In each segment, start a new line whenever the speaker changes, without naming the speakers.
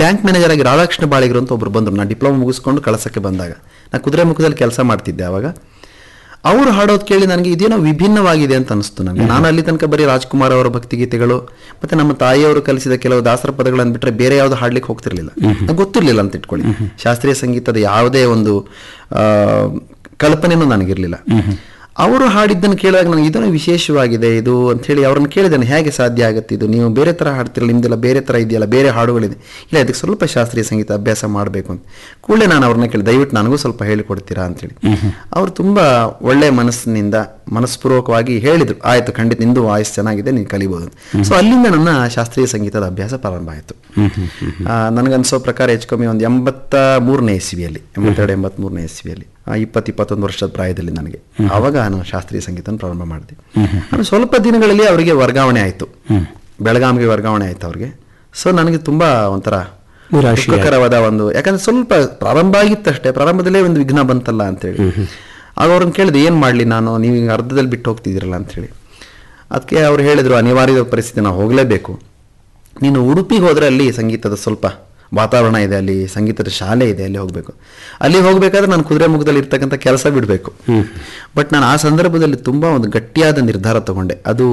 Bank manager ಆಗಿ ರಾಧಾಕೃಷ್ಣ ಬಾಳಿಗರು ಅಂತ ಒಬ್ರು ಬಂದರು. ನಾನು ಡಿಪ್ಲೊಮಾ ಮುಗಿಸ್ಕೊಂಡು ಕಳಸಕ್ಕೆ ಬಂದಾಗ ನಾನು ಕುದುರೆಮುಖದಲ್ಲಿ ಕೆಲಸ ಮಾಡ್ತಿದ್ದೆ. ಆವಾಗ ಅವರು ಹಾಡೋದು ಕೇಳಿ ನನಗೆ ಇದೇನೋ ವಿಭಿನ್ನವಾಗಿದೆ ಅಂತ ಅನಿಸ್ತು ನನಗೆ. ನಾನು ಅಲ್ಲಿ ತನಕ ಬರೀ ರಾಜ್ಕುಮಾರ್ ಅವರ ಭಕ್ತಿಗೀತೆಗಳು ಮತ್ತು ನಮ್ಮ ತಾಯಿಯವರು ಕಲಿಸಿದ ಕೆಲವು ದಾಸರ ಪದಗಳನ್ನು ಬಿಟ್ಟರೆ ಬೇರೆ ಯಾವುದು ಹಾಡ್ಲಿಕ್ಕೆ ಹೋಗ್ತಿರ್ಲಿಲ್ಲ, ನಂಗೆ ಗೊತ್ತಿರಲಿಲ್ಲ ಅಂತ ಇಟ್ಕೊಳ್ಳಿ. ಶಾಸ್ತ್ರೀಯ ಸಂಗೀತದ ಯಾವುದೇ ಒಂದು ಕಲ್ಪನೆಯೂ ನನಗಿರಲಿಲ್ಲ. ಅವರು ಹಾಡಿದ್ದನ್ನು ಕೇಳಿದಾಗ ನನಗೆ ಇದನ್ನು ವಿಶೇಷವಾಗಿದೆ ಇದು ಅಂಥೇಳಿ ಅವ್ರನ್ನ ಕೇಳಿದ್ದೇನೆ, ಹೇಗೆ ಸಾಧ್ಯ ಆಗುತ್ತೆ ಇದು, ನೀವು ಬೇರೆ ಥರ ಹಾಡ್ತಿರಲ್ಲ, ನಿಮ್ದೆಲ್ಲ ಬೇರೆ ಥರ ಇದೆಯಲ್ಲ, ಬೇರೆ ಹಾಡುಗಳಿದೆ, ಇಲ್ಲ ಇದಕ್ಕೆ ಸ್ವಲ್ಪ ಶಾಸ್ತ್ರೀಯ ಸಂಗೀತ ಅಭ್ಯಾಸ ಮಾಡಬೇಕು ಅಂತ ಕೂಡಲೇ ನಾನು ಅವ್ರನ್ನ ಕೇಳಿ, ದಯವಿಟ್ಟು ನನಗೂ ಸ್ವಲ್ಪ ಹೇಳಿಕೊಡ್ತೀರಾ ಅಂತೇಳಿ. ಅವರು ತುಂಬ ಒಳ್ಳೆಯ ಮನಸ್ಸಿನಿಂದ ಮನಸ್ಪೂರ್ವಕವಾಗಿ ಹೇಳಿದರು, ಆಯಿತು ಖಂಡಿತ ನಿಂದು ವಾಯ್ಸ್ ಚೆನ್ನಾಗಿದೆ, ನೀನು ಕಲಿಬೋದು. ಸೊ ಅಲ್ಲಿಂದ ನನ್ನ ಶಾಸ್ತ್ರೀಯ ಸಂಗೀತದ ಅಭ್ಯಾಸ ಪ್ರಾರಂಭ ಆಯಿತು. ನನಗನ್ಸೋ ಪ್ರಕಾರ ಹೆಚ್ಚು ಕಮ್ಮಿ ಒಂದು 83ನೇ ಇಸ್ವಿಯಲ್ಲಿ, 82-83ನೇ ಇಸ್ವಿಯಲ್ಲಿ, 20-21 ವರ್ಷದ ಪ್ರಾಯದಲ್ಲಿ ನನಗೆ ಆವಾಗ ನಾನು ಶಾಸ್ತ್ರೀಯ ಸಂಗೀತ ಪ್ರಾರಂಭ ಮಾಡಿದೆ. ನಾನು ಸ್ವಲ್ಪ ದಿನಗಳಲ್ಲಿ ಅವರಿಗೆ ವರ್ಗಾವಣೆ ಆಯಿತು, ಬೆಳಗಾವಿಗೆ ವರ್ಗಾವಣೆ ಆಯಿತು ಅವ್ರಿಗೆ. ಸೊ ನನಗೆ ತುಂಬ ಒಂಥರ ದುಃಖಕರವಾದ ಒಂದು, ಯಾಕಂದ್ರೆ ಸ್ವಲ್ಪ ಪ್ರಾರಂಭ ಆಗಿತ್ತಷ್ಟೇ, ಪ್ರಾರಂಭದಲ್ಲೇ ಒಂದು ವಿಘ್ನ ಬಂತಲ್ಲ ಅಂತೇಳಿ. ಆಗ ಅವ್ರನ್ನ ಕೇಳಿದೆ, ಏನು ಮಾಡಲಿ ನಾನು, ನೀವು ಈಗ ಅರ್ಧದಲ್ಲಿ ಬಿಟ್ಟು ಹೋಗ್ತಿದ್ದೀರಲ್ಲ ಅಂಥೇಳಿ. ಅದಕ್ಕೆ ಅವ್ರು ಹೇಳಿದರು, ಅನಿವಾರ್ಯ ಪರಿಸ್ಥಿತಿ, ನಾವು ಹೋಗಲೇಬೇಕು. ನೀನು ಉಡುಪಿಗೆ ಹೋದರೆ ಅಲ್ಲಿ ಸಂಗೀತದ ಸ್ವಲ್ಪ ವಾತಾವರಣ ಇದೆ, ಅಲ್ಲಿ ಸಂಗೀತದ ಶಾಲೆ ಇದೆ, ಅಲ್ಲಿ ಹೋಗಬೇಕು. ಅಲ್ಲಿ ಹೋಗಬೇಕಾದ್ರೆ ನಾನು ಕುದುರೆಮುಖದಲ್ಲಿ ಇರ್ತಕ್ಕಂಥ ಕೆಲಸ ಬಿಡಬೇಕು. ಬಟ್ ನಾನು ಆ ಸಂದರ್ಭದಲ್ಲಿ ತುಂಬ ಒಂದು ಗಟ್ಟಿಯಾದ ನಿರ್ಧಾರ ತಗೊಂಡೆ. ಅದು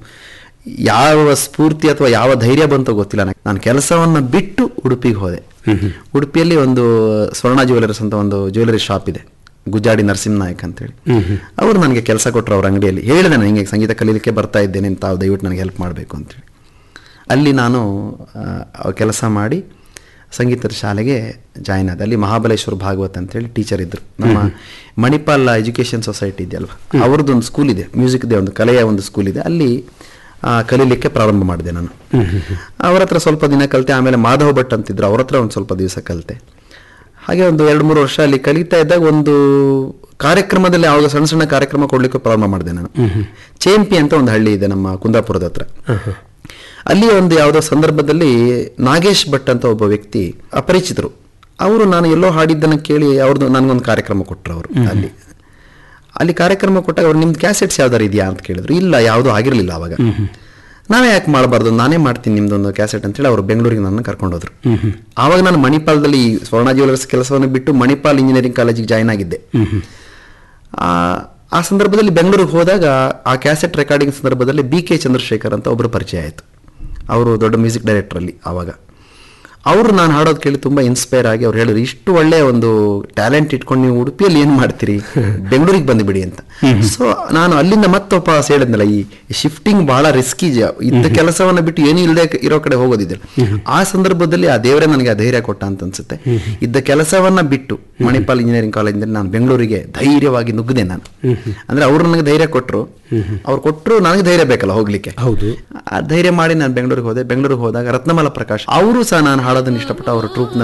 ಯಾವ ಸ್ಫೂರ್ತಿ ಅಥವಾ ಯಾವ ಧೈರ್ಯ ಬಂತೋ ಗೊತ್ತಿಲ್ಲ, ನಾನು ಕೆಲಸವನ್ನು ಬಿಟ್ಟು ಉಡುಪಿಗೆ ಹೋದೆ. ಉಡುಪಿಯಲ್ಲಿ ಒಂದು ಸ್ವರ್ಣ ಜ್ಯುವೆಲರ್ಸ್ ಅಂತ ಒಂದು ಜ್ಯುವೆಲರಿ ಶಾಪ್ ಇದೆ, ಗುಜ್ಜಾಡಿ ನರಸಿಂಹನಾಯಕ್ ಅಂತೇಳಿ. ಅವರು ನನಗೆ ಕೆಲಸ ಕೊಟ್ಟರು ಅವ್ರ ಅಂಗಡಿಯಲ್ಲಿ. ಹೇಳಿದೆ, ನಾನು ಹಿಂಗೆ ಸಂಗೀತ ಕಲೀಲಿಕ್ಕೆ ಬರ್ತಾ ಇದ್ದೇನೆ, ತಾವು ದಯವಿಟ್ಟು ನನಗೆ ಹೆಲ್ಪ್ ಮಾಡಬೇಕು ಅಂತೇಳಿ. ಅಲ್ಲಿ ನಾನು ಕೆಲಸ ಮಾಡಿ ಸಂಗೀತದ ಶಾಲೆಗೆ ಜಾಯ್ನ್ ಆದ. ಅಲ್ಲಿ ಮಹಾಬಲೇಶ್ವರ್ ಭಾಗವತ್ ಅಂತೇಳಿ ಟೀಚರ್ ಇದ್ದರು. ನಮ್ಮ ಮಣಿಪಾಲ್ ಎಜುಕೇಷನ್ ಸೊಸೈಟಿ ಇದೆಯಲ್ವ, ಅವ್ರದ್ದೊಂದು ಸ್ಕೂಲ್ ಇದೆ, ಮ್ಯೂಸಿಕ್ದೇ ಒಂದು ಕಲೆಯ ಒಂದು ಸ್ಕೂಲ್ ಇದೆ, ಅಲ್ಲಿ ಕಲೀಲಿಕ್ಕೆ ಪ್ರಾರಂಭ ಮಾಡಿದೆ ನಾನು. ಅವ್ರ ಹತ್ರ ಸ್ವಲ್ಪ ದಿನ ಕಲಿತೆ. ಆಮೇಲೆ ಮಾಧವ್ ಭಟ್ ಅಂತಿದ್ರು, ಅವ್ರ ಹತ್ರ ಒಂದು ಸ್ವಲ್ಪ ದಿವಸ ಕಲಿತೆ. ಹಾಗೆ ಒಂದು 2-3 ವರ್ಷ ಅಲ್ಲಿ ಕಲಿತಾ ಇದ್ದಾಗ ಒಂದು ಕಾರ್ಯಕ್ರಮದಲ್ಲಿ ಆವಾಗ ಸಣ್ಣ ಸಣ್ಣ ಕಾರ್ಯಕ್ರಮ ಕೊಡಲಿಕ್ಕೆ ಪ್ರಾರಂಭ ಮಾಡಿದೆ ನಾನು. ಚೇಂಪಿ ಅಂತ ಒಂದು ಹಳ್ಳಿ ಇದೆ ನಮ್ಮ ಕುಂದಾಪುರದ ಹತ್ರ. ಅಲ್ಲಿ ಒಂದು ಯಾವುದೋ ಸಂದರ್ಭದಲ್ಲಿ ನಾಗೇಶ್ ಭಟ್ ಅಂತ ಒಬ್ಬ ವ್ಯಕ್ತಿ ಅಪರಿಚಿತರು, ಅವರು ನಾನು ಎಲ್ಲೋ ಹಾಡಿದ್ದನ್ನು ಕೇಳಿ ಅವ್ರದ್ದು ನನಗೊಂದು ಕಾರ್ಯಕ್ರಮ ಕೊಟ್ಟರು. ಅವರು ಅಲ್ಲಿ ಕಾರ್ಯಕ್ರಮ ಕೊಟ್ಟಾಗ ಅವ್ರು, ನಿಮ್ದು ಕ್ಯಾಸೆಟ್ಸ್ ಯಾವ್ದಾರು ಇದೆಯಾ ಅಂತ ಕೇಳಿದ್ರು. ಇಲ್ಲ, ಯಾವುದೂ ಆಗಿರಲಿಲ್ಲ ಅವಾಗ. ನಾವೇ ಯಾಕೆ ಮಾಡಬಾರ್ದು, ನಾನೇ ಮಾಡ್ತೀನಿ ನಿಮ್ದೊಂದು ಕ್ಯಾಸೆಟ್ ಅಂತೇಳಿ ಅವರು ಬೆಂಗಳೂರಿಗೆ ನನ್ನ ಕರ್ಕೊಂಡೋದ್ರು. ಆವಾಗ ನಾನು ಮಣಿಪಾಲದಲ್ಲಿ ಸ್ವರ್ಣ ಜ್ಯುವೆಲರ್ಸ್ ಕೆಲಸವನ್ನು ಬಿಟ್ಟು ಮಣಿಪಾಲ್ ಇಂಜಿನಿಯರಿಂಗ್ ಕಾಲೇಜಿಗೆ ಜಾಯ್ನ್ ಆಗಿದ್ದೆ. ಆ ಸಂದರ್ಭದಲ್ಲಿ ಬೆಂಗಳೂರಿಗೆ ಹೋದಾಗ ಆ ಕ್ಯಾಸೆಟ್ ರೆಕಾರ್ಡಿಂಗ್ ಸಂದರ್ಭದಲ್ಲಿ BK ಚಂದ್ರಶೇಖರ್ ಅಂತ ಒಬ್ಬರು ಪರಿಚಯ ಆಯಿತು. ಅವರು ದೊಡ್ಡ ಮ್ಯೂಸಿಕ್ ಡೈರೆಕ್ಟ್ರಲ್ಲಿ. ಆವಾಗ ಅವರು ನಾನು ಹಾಡೋದು ಕೇಳಿ ತುಂಬ ಇನ್ಸ್ಪೈರ್ ಆಗಿ ಅವ್ರು ಹೇಳಿದ್ರು, ಇಷ್ಟು ಒಳ್ಳೆಯ ಒಂದು ಟ್ಯಾಲೆಂಟ್ ಇಟ್ಕೊಂಡು ನೀವು ಉಡುಪಿಯಲ್ಲಿ ಏನು ಮಾಡ್ತೀರಿ, ಬೆಂಗಳೂರಿಗೆ ಬಂದುಬಿಡಿ ಅಂತ. ಸೊ ನಾನು ಅಲ್ಲಿಂದ ಮತ್ತೆ ವಾಪಸ್ ಹೇಳಿದ್ನಲ್ಲ, ಈ ಶಿಫ್ಟಿಂಗ್ ಬಹಳ ರಿಸ್ಕಿ, ಇದ್ದ ಕೆಲಸವನ್ನು ಬಿಟ್ಟು ಏನೂ ಇಲ್ಲದೆ ಇರೋ ಕಡೆ ಹೋಗೋದಿದ್ದಿಲ್ಲ. ಆ ಸಂದರ್ಭದಲ್ಲಿ ಆ ದೇವರೇ ನನಗೆ ಆ ಧೈರ್ಯ ಕೊಟ್ಟ ಅಂತ ಅನ್ಸುತ್ತೆ. ಇದ್ದ ಕೆಲಸವನ್ನ ಬಿಟ್ಟು ಮಣಿಪಾಲ್ ಇಂಜಿನಿಯರಿಂಗ್ ಕಾಲೇಜಿನಲ್ಲಿ ನಾನು ಬೆಂಗಳೂರಿಗೆ ಧೈರ್ಯವಾಗಿ ನುಗ್ಗಿದೆ ನಾನು. ಅಂದ್ರೆ ಅವರು ನನಗೆ ಧೈರ್ಯ ಕೊಟ್ಟರು, ಅವ್ರು ಕೊಟ್ಟರು, ನನಗೆ ಧೈರ್ಯ ಬೇಕಲ್ಲ ಹೋಗ್ಲಿಕ್ಕೆ. ಹೌದು, ಆ ಧೈರ್ಯ ಮಾಡಿ ನಾನು ಬೆಂಗಳೂರಿಗೆ ಹೋದೆ. ಬೆಂಗಳೂರಿಗೆ ಹೋದಾಗ ರತ್ನಮಾಲ ಪ್ರಕಾಶ್ ಅವರು ಸಹ ನಾನು ಹಾಡೋದನ್ನ ಇಷ್ಟಪಟ್ಟು ಅವರ ಟ್ರೂಪ್